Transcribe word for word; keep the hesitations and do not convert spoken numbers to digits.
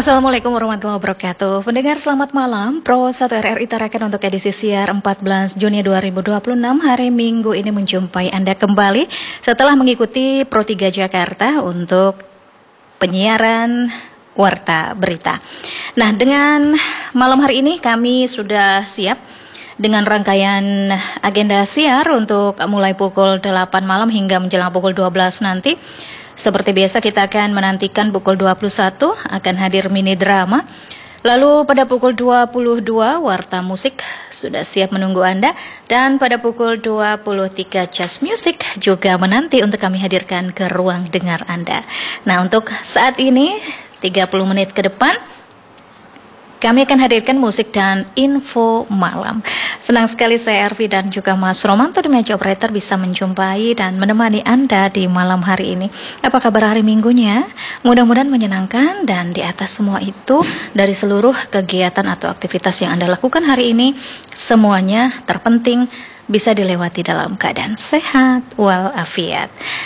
Assalamualaikum warahmatullahi wabarakatuh. Pendengar selamat malam. Pro satu R R I tarakan untuk edisi siar empat belas Juni dua ribu dua puluh enam hari Minggu ini menjumpai Anda kembali setelah mengikuti Pro tiga Jakarta untuk penyiaran Warta Berita. Nah, dengan malam hari ini kami sudah siap dengan rangkaian agenda siar untuk mulai pukul delapan malam hingga menjelang pukul dua belas nanti. Seperti biasa kita akan menantikan pukul dua puluh satu akan hadir mini drama. Lalu pada pukul dua puluh dua Warta Musik sudah siap menunggu Anda. Dan pada pukul dua puluh tiga Jazz Music juga menanti untuk kami hadirkan ke ruang dengar Anda. Nah, untuk saat ini tiga puluh menit ke depan kami akan hadirkan musik dan info malam. Senang sekali saya Ervi dan juga Mas Romanto di meja operator bisa menjumpai dan menemani Anda di malam hari ini. Apa kabar hari Minggunya? Mudah-mudahan menyenangkan dan di atas semua itu dari seluruh kegiatan atau aktivitas yang Anda lakukan hari ini, semuanya terpenting bisa dilewati dalam keadaan sehat walafiat.